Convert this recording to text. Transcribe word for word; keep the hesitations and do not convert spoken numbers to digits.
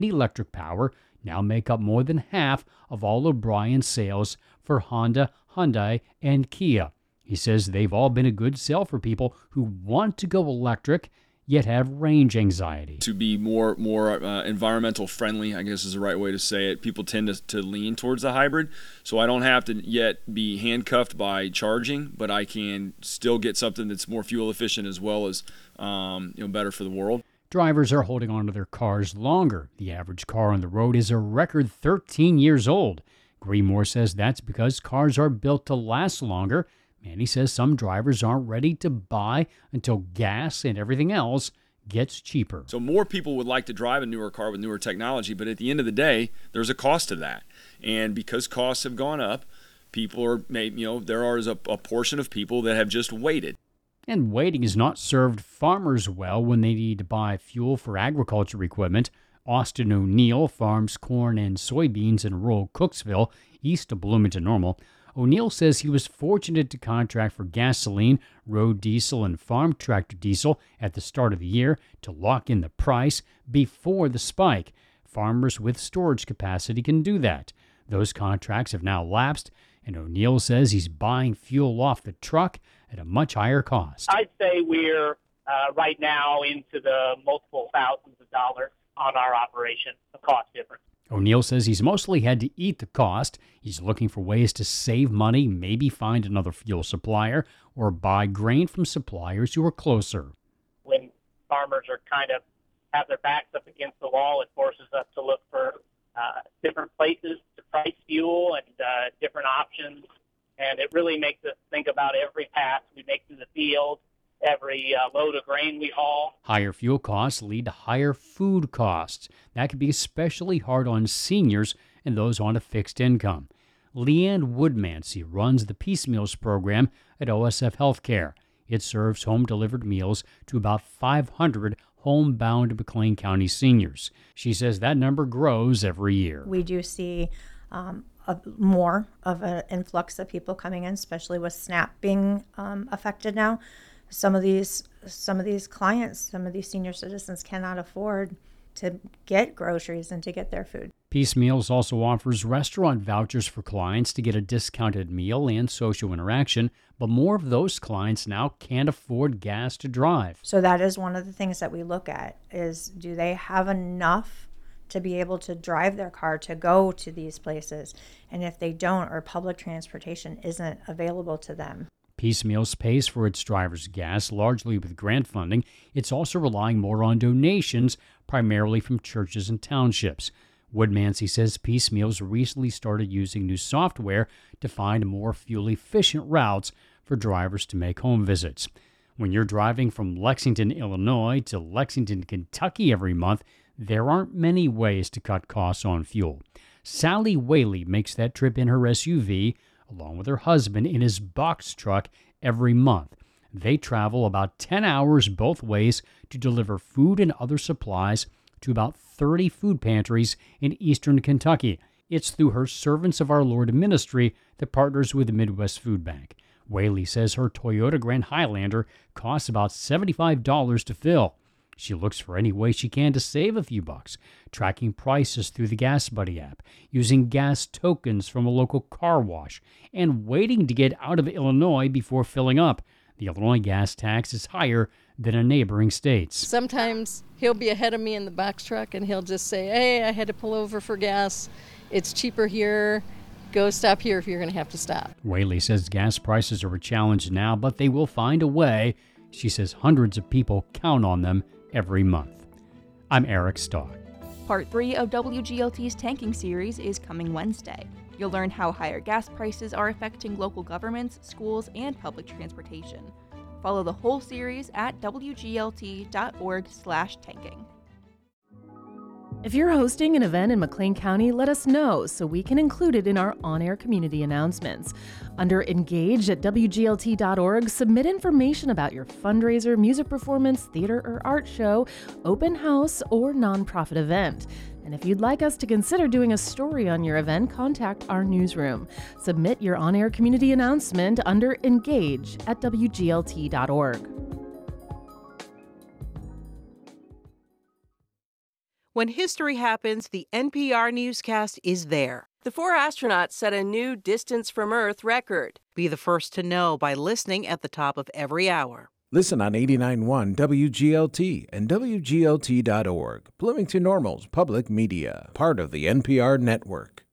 electric power now make up more than half of all O'Brien's sales for Honda, Hyundai, and Kia. He says they've all been a good sell for people who want to go electric yet have range anxiety. To be more more uh, environmental friendly, I guess is the right way to say it, people tend to, to lean towards the hybrid. So I don't have to yet be handcuffed by charging, but I can still get something that's more fuel efficient as well as um, you know better for the world. Drivers are holding on to their cars longer. The average car on the road is a record thirteen years old. Greenmore says that's because cars are built to last longer. And he says some drivers aren't ready to buy until gas and everything else gets cheaper. So more people would like to drive a newer car with newer technology, but at the end of the day, there's a cost to that. And because costs have gone up, people are, you know, there is a, a portion of people that have just waited. And waiting has not served farmers well when they need to buy fuel for agriculture equipment. Austin O'Neill farms corn and soybeans in rural Cooksville, east of Bloomington Normal. O'Neill says he was fortunate to contract for gasoline, road diesel, and farm tractor diesel at the start of the year to lock in the price before the spike. Farmers with storage capacity can do that. Those contracts have now lapsed, and O'Neill says he's buying fuel off the truck at a much higher cost. I'd say we're uh, right now into the multiple thousands of dollars on our operation, the cost difference. O'Neill says he's mostly had to eat the cost. He's looking for ways to save money, maybe find another fuel supplier, or buy grain from suppliers who are closer. When farmers are kind of have their backs up against the wall, it forces us to look for uh, different places to price fuel and uh, different options. And it really makes us think about every pass we make through the field, every uh, load of grain we haul. Higher fuel costs lead to higher food costs. That can be especially hard on seniors and those on a fixed income. Leanne Woodmancy runs the Peace Meals program at O S F Healthcare. It serves home-delivered meals to about five hundred homebound McLean County seniors. She says that number grows every year. We do see um, a, more of an influx of people coming in, especially with SNAP being um, affected now. Some of these some of these clients, some of these senior citizens cannot afford to get groceries and to get their food. Peace Meals also offers restaurant vouchers for clients to get a discounted meal and social interaction, but more of those clients now can't afford gas to drive. So that is one of the things that we look at is, do they have enough to be able to drive their car to go to these places? And if they don't, or public transportation isn't available to them. Peace Meals pays for its drivers' gas largely with grant funding. It's also relying more on donations, primarily from churches and townships. Woodmancy says Peace Meals recently started using new software to find more fuel-efficient routes for drivers to make home visits. When you're driving from Lexington, Illinois to Lexington, Kentucky every month, there aren't many ways to cut costs on fuel. Sally Whaley makes that trip in her S U V, along with her husband in his box truck every month. They travel about ten hours both ways to deliver food and other supplies to about thirty food pantries in eastern Kentucky. It's through her Servants of Our Lord ministry that partners with the Midwest Food Bank. Whaley says her Toyota Grand Highlander costs about seventy-five dollars to fill. She looks for any way she can to save a few bucks, tracking prices through the Gas Buddy app, using gas tokens from a local car wash, and waiting to get out of Illinois before filling up. The Illinois gas tax is higher than in neighboring states. Sometimes he'll be ahead of me in the box truck and he'll just say, hey, I had to pull over for gas. It's cheaper here. Go stop here if you're going to have to stop. Whaley says gas prices are a challenge now, but they will find a way. She says hundreds of people count on them every month. I'm Eric Stock. Part three of W G L T's tanking series is coming Wednesday. You'll learn how higher gas prices are affecting local governments, schools, and public transportation. Follow the whole series at W G L T dot org slash tanking. If you're hosting an event in McLean County, let us know so we can include it in our on-air community announcements. Under Engage at W G L T dot org, submit information about your fundraiser, music performance, theater or art show, open house, or nonprofit event. And if you'd like us to consider doing a story on your event, contact our newsroom. Submit your on-air community announcement under Engage at W G L T dot org. When history happens, the N P R newscast is there. The four astronauts set a new distance from Earth record. Be the first to know by listening at the top of every hour. Listen on eighty-nine point one W G L T and W G L T dot org. Bloomington Normal's public media, part of the N P R network.